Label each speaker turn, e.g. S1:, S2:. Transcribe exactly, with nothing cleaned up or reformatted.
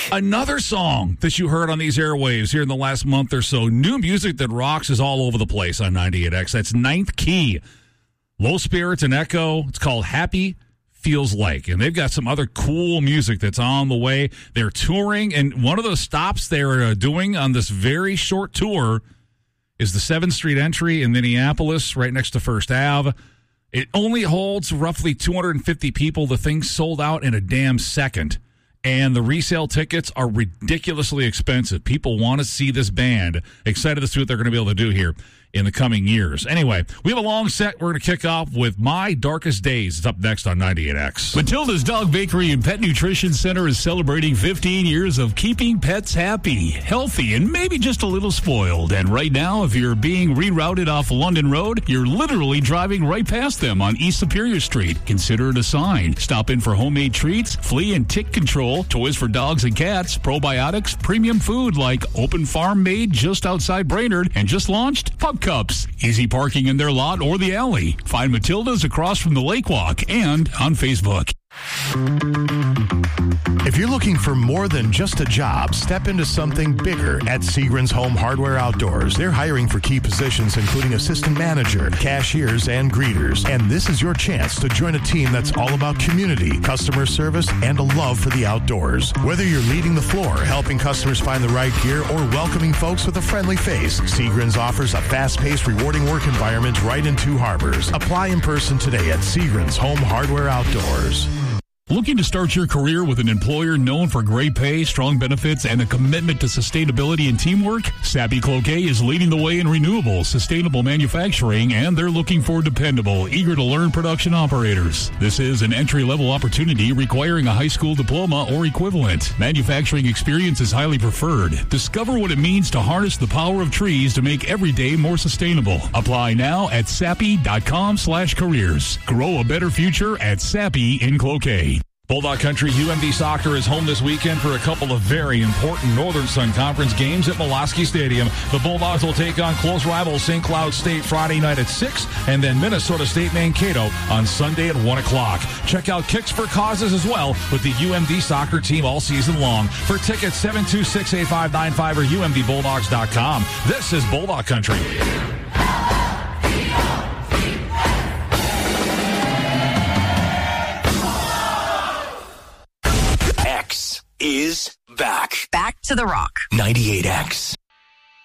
S1: Another song that you heard on these airwaves here in the last month or so. New music that rocks is all over the place on ninety-eight X. That's Ninth Key. Low Spirits and Echo. It's called Happy Feels Like. And they've got some other cool music that's on the way. They're touring, and one of the stops they're uh, doing on this very short tour is the seventh Street entry in Minneapolis, right next to First Avenue. It only holds roughly two hundred fifty people. The thing sold out in a damn second. And the resale tickets are ridiculously expensive. People want to see this band. Excited to see what they're going to be able to do here in the coming years. Anyway, we have a long set. We're going to kick off with My Darkest Days. It's up next on ninety-eight X.
S2: Matilda's Dog Bakery and Pet Nutrition Center is celebrating fifteen years of keeping pets happy, healthy, and maybe just a little spoiled. And right now, if you're being rerouted off London Road, you're literally driving right past them on East Superior Street. Consider it a sign. Stop in for homemade treats, flea and tick control, toys for dogs and cats, probiotics, premium food like Open Farm made just outside Brainerd, and just launched Pup Cups. Easy parking in their lot or the alley. Find Matilda's across from the Lake Walk and on Facebook.
S3: If you're looking for more than just a job, step into something bigger at Seagren's Home Hardware Outdoors. They're hiring for key positions including assistant manager, cashiers, and greeters. And this is your chance to join a team that's all about community, customer service, and a love for the outdoors. Whether you're leading the floor, helping customers find the right gear, or welcoming folks with a friendly face, Seagren's offers a fast-paced, rewarding work environment right in Two Harbors. Apply in person today at Seagren's Home Hardware Outdoors.
S2: Looking to start your career with an employer known for great pay, strong benefits, and a commitment to sustainability and teamwork? Sappi Cloquet is leading the way in renewable, sustainable manufacturing, and they're looking for dependable, eager-to-learn production operators. This is an entry-level opportunity requiring a high school diploma or equivalent. Manufacturing experience is highly preferred. Discover what it means to harness the power of trees to make every day more sustainable. Apply now at sappi.com slash careers. Grow a better future at Sappi in Cloquet.
S1: Bulldog Country U M D Soccer is home this weekend for a couple of very important Northern Sun Conference games at Molosky Stadium. The Bulldogs will take on close rival Saint Cloud State Friday night at six, and then Minnesota State Mankato on Sunday at one o'clock. Check out Kicks for Causes as well with the U M D Soccer team all season long. For tickets, seven two six, eight five nine five or U M D Bulldogs dot com. This is Bulldog Country.
S4: Is back.
S5: Back to the Rock.
S4: ninety-eight X.